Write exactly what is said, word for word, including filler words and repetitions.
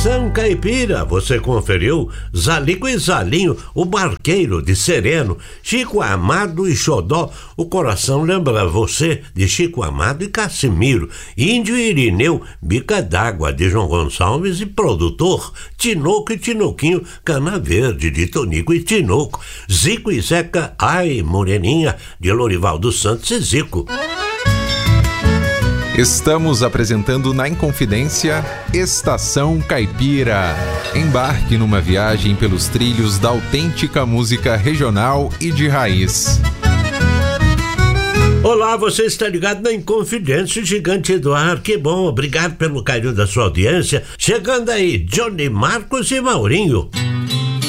Estação Caipira, você conferiu Zalico e Zalinho, o Barqueiro de Sereno, Chico Amado e Xodó, o coração lembra você de Chico Amado e Cassimiro, Índio e Irineu, Bica d'Água de João Gonçalves e Produtor, Tinoco e Tinoquinho, Cana Verde de Tonico e Tinoco, Zico e Zeca, Ai Moreninha de Lorivaldo Santos e Zico. Estamos apresentando na Inconfidência Estação Caipira. Embarque numa viagem pelos trilhos da autêntica música regional e de raiz. Olá, você está ligado na Inconfidência, Gigante do Ar, que bom, obrigado pelo carinho da sua audiência. Chegando aí, Johnny Marcos e Maurinho.